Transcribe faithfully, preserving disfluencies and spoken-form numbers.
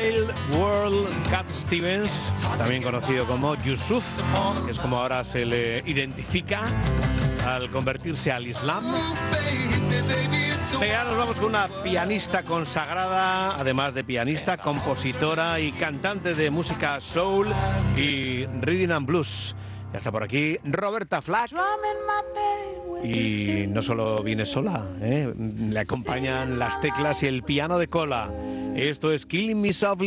Wild World Cat Stevens, también conocido como Yusuf, que es como ahora se le identifica al convertirse al Islam. Y ahora nos vamos con una pianista consagrada, además de pianista, compositora y cantante de música soul y rhythm and blues. Ya está por aquí Roberta Flack. Y no solo viene sola, ¿eh? Le acompañan las teclas y el piano de cola. Esto es Killing Me Softly.